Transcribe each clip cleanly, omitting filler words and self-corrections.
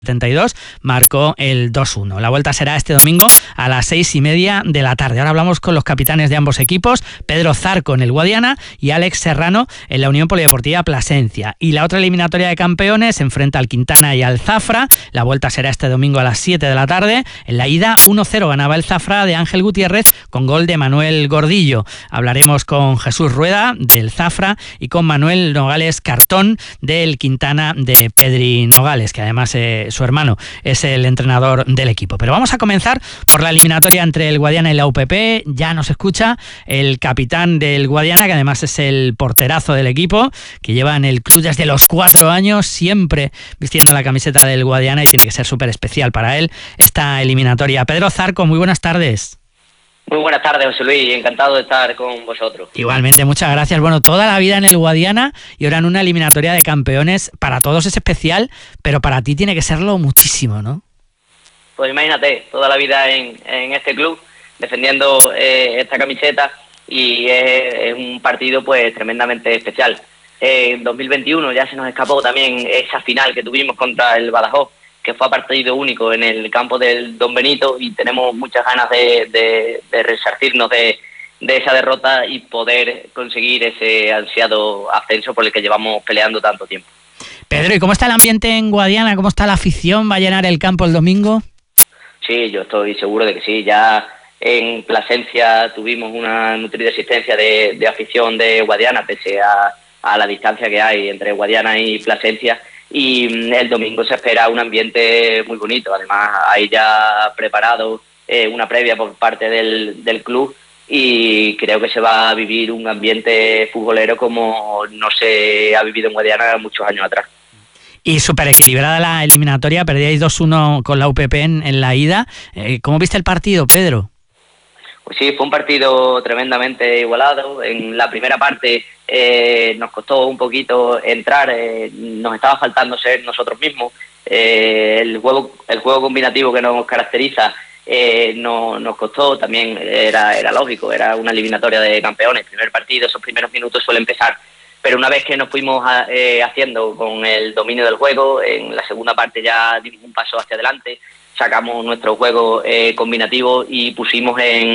72 marcó el 2-1. La vuelta será este domingo a las 6:30 de la tarde. Ahora hablamos con los capitanes de ambos equipos, Pedro Zarco en el Guadiana y Alex Serrano en la Unión Polideportiva Plasencia. Y la otra eliminatoria de campeones se enfrenta al Quintana y al Zafra. La vuelta será este domingo a las 7 de la tarde. En la ida 1-0 ganaba el Zafra de Ángel Gutiérrez con gol de Manuel Gordillo. Hablaremos con Jesús Rueda del Zafra y con Manuel Nogales Cartón del Quintana de Pedri Nogales, que además su hermano es el entrenador del equipo. Pero vamos a comenzar por la eliminatoria entre el Guadiana y la UPP. Ya nos escucha el capitán del Guadiana, que además es el porterazo del equipo, que lleva en el club desde los 4 años, siempre vistiendo la camiseta del Guadiana, y tiene que ser súper especial para él esta eliminatoria. Pedro Zarco, muy buenas tardes. Muy buenas tardes, José Luis, encantado de estar con vosotros. Igualmente, muchas gracias. Bueno, toda la vida en el Guadiana y ahora en una eliminatoria de campeones, para todos es especial, pero para ti tiene que serlo muchísimo, ¿no? Pues imagínate, toda la vida en este club, defendiendo esta camiseta, y es un partido pues tremendamente especial. En 2021 ya se nos escapó también esa final que tuvimos contra el Badajoz, que fue a partido único en el campo del Don Benito, y tenemos muchas ganas de resarcirnos de esa derrota y poder conseguir ese ansiado ascenso por el que llevamos peleando tanto tiempo. Pedro, ¿y cómo está el ambiente en Guadiana? ¿Cómo está la afición? ¿Va a llenar el campo el domingo? Sí, yo estoy seguro de que sí. Ya en Plasencia tuvimos una nutrida asistencia de afición de Guadiana, pese a la distancia que hay entre Guadiana y Plasencia. Y el domingo se espera un ambiente muy bonito. Además, hay ya preparado una previa por parte del club, y creo que se va a vivir un ambiente futbolero como no se ha vivido en Guadiana muchos años atrás. Y súper equilibrada la eliminatoria, perdíais 2-1 con la UPP en la ida. ¿Cómo viste el partido, Pedro? Pues sí, fue un partido tremendamente igualado. En la primera parte nos costó un poquito entrar, nos estaba faltando ser nosotros mismos. El juego combinativo que nos caracteriza nos costó, también era lógico, era una eliminatoria de campeones. El primer partido, esos primeros minutos suele empezar, pero una vez que nos fuimos haciendo con el dominio del juego, en la segunda parte ya dimos un paso hacia adelante, sacamos nuestro juego combinativo y pusimos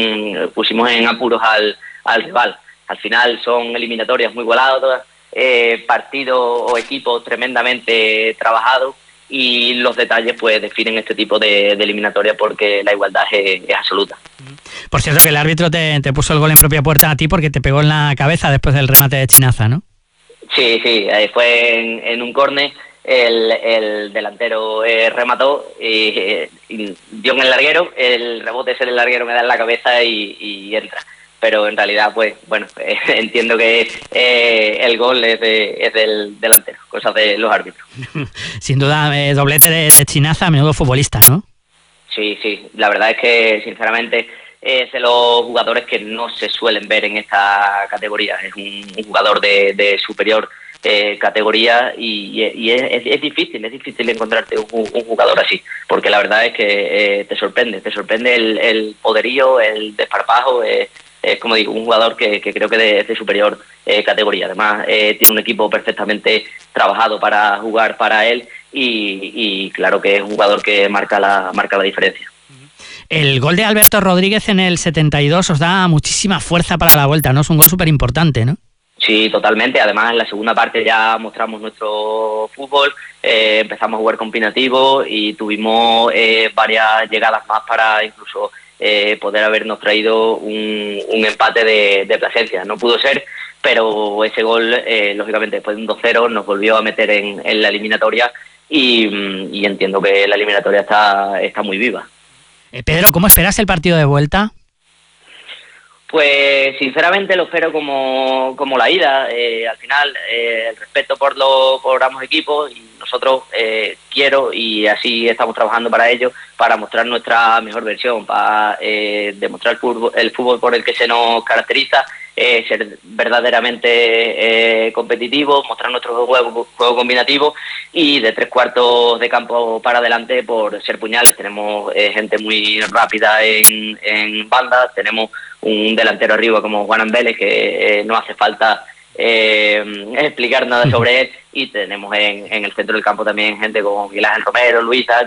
en apuros al rival. Al final son eliminatorias muy igualadas, partidos o equipos tremendamente trabajados, y los detalles pues definen este tipo de eliminatoria, porque la igualdad es absoluta. Por cierto, que el árbitro te puso el gol en propia puerta a ti porque te pegó en la cabeza después del remate de Chinaza, ¿no? Sí, fue en un córner. El delantero remató y dio en el larguero, el rebote es el larguero, me da en la cabeza y entra. Pero en realidad, pues bueno, entiendo que el gol es del delantero, cosas de los árbitros. Sin duda, doblete de Chinaza, menudo futbolista, ¿no? Sí, la verdad es que sinceramente es de los jugadores que no se suelen ver en esta categoría. Es un jugador de superior categoría, y es difícil encontrarte un jugador así, porque la verdad es que te sorprende el poderío, el desparpajo. Es como digo, un jugador que creo que es de superior categoría. Además, tiene un equipo perfectamente trabajado para jugar para él, y claro que es un jugador que marca la diferencia. El gol de Alberto Rodríguez en el 72 os da muchísima fuerza para la vuelta, ¿no? Es un gol súper importante, ¿no? Sí, totalmente. Además, en la segunda parte ya mostramos nuestro fútbol, empezamos a jugar combinativo y tuvimos varias llegadas más para incluso poder habernos traído un empate de Plasencia. No pudo ser, pero ese gol, lógicamente, después de un 2-0, nos volvió a meter en la eliminatoria, y entiendo que la eliminatoria está muy viva. Pedro, ¿cómo esperas el partido de vuelta? Pues sinceramente lo espero como la ida. Al final, el respeto por ambos equipos, y nosotros quiero, y así estamos trabajando para ello, para mostrar nuestra mejor versión, para demostrar el fútbol por el que se nos caracteriza, ser verdaderamente competitivos, mostrar nuestro juego combinativo, y de 3/4 de campo para adelante por ser puñales. Tenemos gente muy rápida en banda, tenemos un delantero arriba como Juan Vélez, que no hace falta explicar nada sobre él. Y tenemos en el centro del campo también gente como Miguel Ángel Romero, Luisa,